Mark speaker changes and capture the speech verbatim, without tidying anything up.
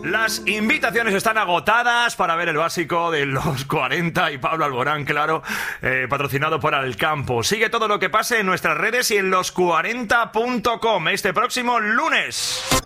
Speaker 1: Las invitaciones están agotadas para ver el básico de los cuarenta y Pablo Alborán, claro, eh, patrocinado por Alcampo. Sigue todo lo que pase en nuestras redes y en los cuarenta punto com este próximo lunes.